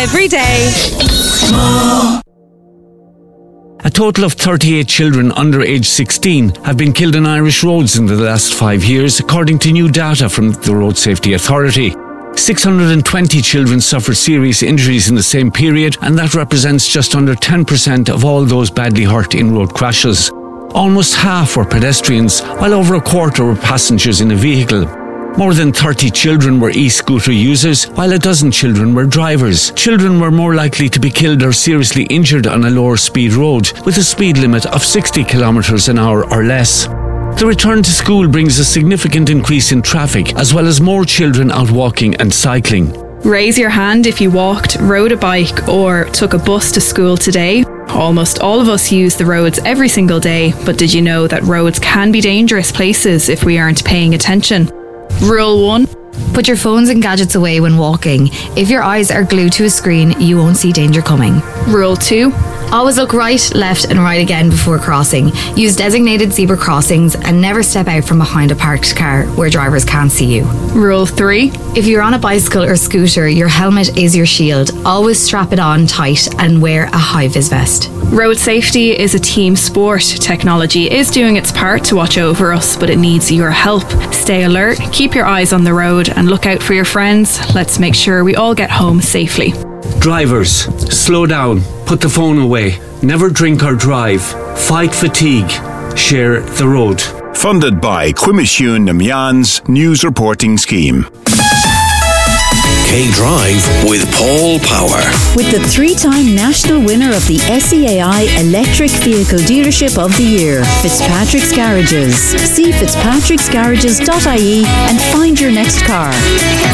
every day. A total of 38 children under age 16 have been killed on Irish roads in the last 5 years, according to new data from the Road Safety Authority. 620 children suffered serious injuries in the same period, and that represents just under 10% of all those badly hurt in road crashes. Almost half were pedestrians, while over a quarter were passengers in a vehicle. More than 30 children were e-scooter users, while a dozen children were drivers. Children were more likely to be killed or seriously injured on a lower speed road, with a speed limit of 60 kilometres an hour or less. The return to school brings a significant increase in traffic, as well as more children out walking and cycling. Raise your hand if you walked, rode a bike or took a bus to school today. Almost all of us use the roads every single day, but did you know that roads can be dangerous places if we aren't paying attention? Rule 1. Put your phones and gadgets away when walking. If your eyes are glued to a screen, you won't see danger coming. Rule 2. Always look right, left and right again before crossing. Use designated zebra crossings and never step out from behind a parked car where drivers can't see you. Rule 3. If you're on a bicycle or scooter, your helmet is your shield. Always strap it on tight and wear a high-vis vest. Road safety is a team sport. Technology is doing its part to watch over us, but it needs your help. Stay alert, keep your eyes on the road and look out for your friends. Let's make sure we all get home safely. Drivers, slow down, put the phone away, never drink or drive, fight fatigue, share the road. Funded by Cuimisiún na Meán's News Reporting Scheme. K-Drive with Paul Power. With the 3-time national winner of the SEAI Electric Vehicle Dealership of the Year, Fitzpatrick's Garages. See fitzpatricksgarages.ie and find your next car.